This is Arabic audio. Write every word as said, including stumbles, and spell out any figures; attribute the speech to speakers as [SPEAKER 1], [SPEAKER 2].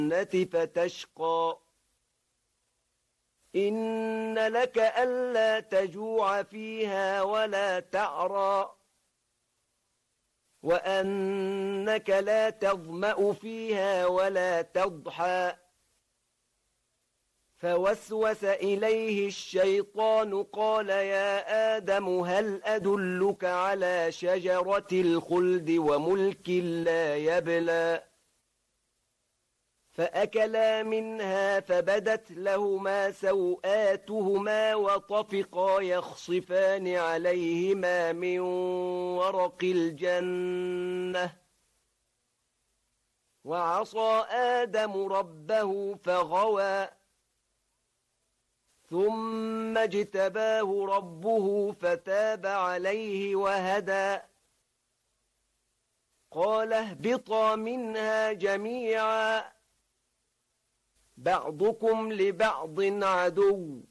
[SPEAKER 1] فتشقى إن لك ألا تجوع فيها ولا تعرى وأنك لا تظمأ فيها ولا تضحى فوسوس إليه الشيطان قال يا آدم هل أدلك على شجرة الخلد وملك لا يبلى فأكلا منها فبدت لهما سوآتهما وطفقا يخصفان عليهما من ورق الجنة وعصى آدم ربه فغوى ثم اجتباه ربه فتاب عليه وهدى قال اهبطا منها جميعا بعضكم لبعض عدو